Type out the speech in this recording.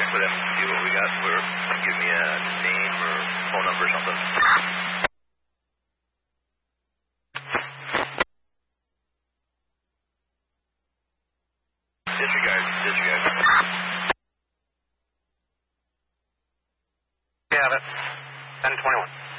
with him, see what we got. Give me a name or phone number or something. Disregard. We have it. 1021.